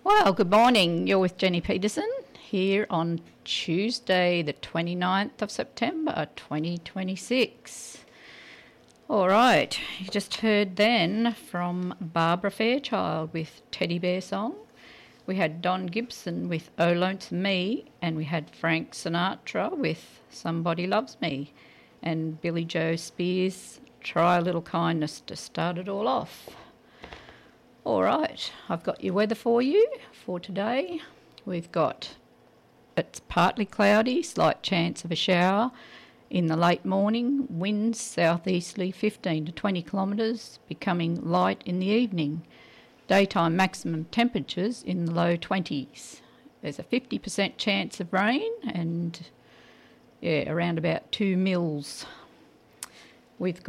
Well, good morning. You're with Jenny Peterson here on Tuesday, the 29th of September 2026. All right, you just heard then from Barbara Fairchild with Teddy Bear Song. We had Don Gibson with Oh Lonesome Me, and we had Frank Sinatra with Somebody Loves Me, and Billy Joe Spears, Try a Little Kindness to start it all off. All right, I've got your weather for you for today. We've got, it's partly cloudy, slight chance of a shower in the late morning, winds southeasterly 15 to 20 kilometres, becoming light in the evening. Daytime maximum temperatures in the low 20s. There's a 50% chance of rain and, around about 2 mils. We've